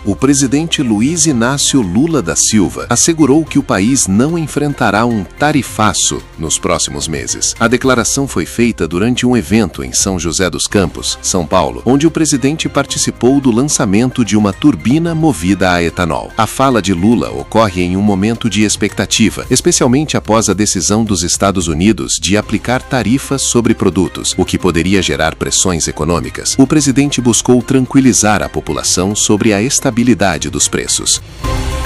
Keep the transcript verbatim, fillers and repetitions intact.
o presidente Luiz Inácio Lula da Silva assegurou que o país não enfrentará um tarifaço nos próximos meses. A declaração foi feita durante um evento em São José dos Campos, São Paulo, onde o presidente participou do lançamento de uma turbina movida a etanol. A fala de Lula ocorre em um momento de expectativa, especialmente após a decisão dos Estados Unidos de aplicar tarifas sobre produtos, o que poderia gerar pressões econômicas. O presidente buscou tranquilizar a população sobre a estabilidade dos preços.